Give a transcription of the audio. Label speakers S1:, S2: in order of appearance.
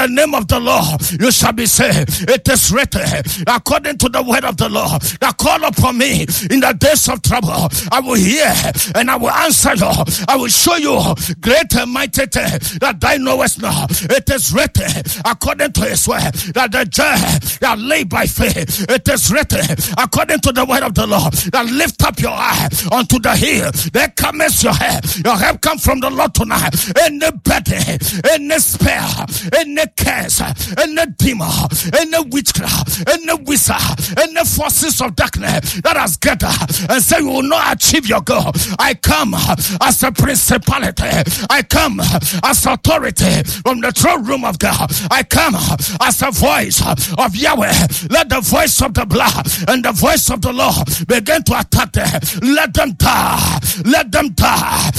S1: the name of the Lord, you shall be saved. It is written, according to the word of the Lord, that call upon me in the days of trouble. I will hear and I will answer you. I will show you great and mighty things that thou knowest not. It is written, according to his word, that the just that live by faith. It is written, according to the word of the Lord, that lift up your eye unto the hill. There comes your help. Your help comes from the Lord tonight. Any burden, any spell, any curse, any demon, any witchcraft, any wizard, any forces of darkness that has gathered and say you will not achieve your goal. I come as a principality. I come as authority from the throne room of God. I come as a voice of Yahweh. Let the voice of the blood and the voice of the Lord begin to attack them. Let them die. Let them die.